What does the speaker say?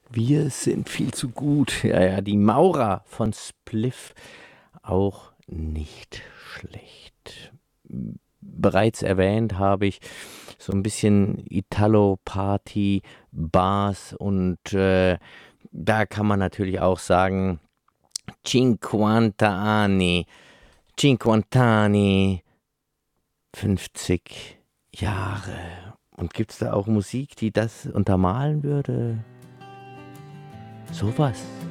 Wir sind viel zu gut. Ja, ja, die Maurer von Spliff auch nicht schlecht. Bereits erwähnt habe ich so ein bisschen Italo-Party, Bars und da kann man natürlich auch sagen, Cinquanta anni, Cinquantani, 50 Jahre. Und gibt es da auch Musik, die das untermalen würde? Sowas.